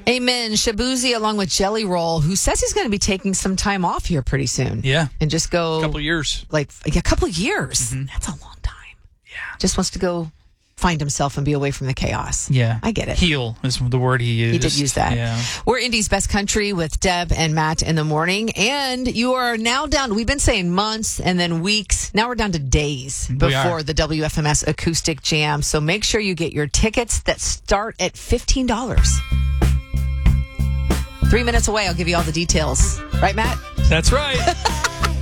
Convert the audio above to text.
Amen. Shabuzi along with Jelly Roll, who says he's going to be taking some time off here pretty soon. Yeah. And just go... A couple of years. A couple of years. Mm-hmm. That's a long time. Yeah. Just wants to go find himself and be away from the chaos. Yeah. I get it. Heal is the word he used. He did use that. Yeah. We're Indy's Best Country with Deb and Matt in the morning. And you are now down, we've been saying months and then weeks. Now we're down to days before the WFMS Acoustic Jam. So make sure you get your tickets that start at $15. 3 minutes away, I'll give you all the details. Right, Matt? That's right.